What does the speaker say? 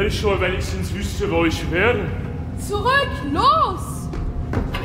Wenn ich wenigstens wüsste, wo ich wäre. Zurück, los!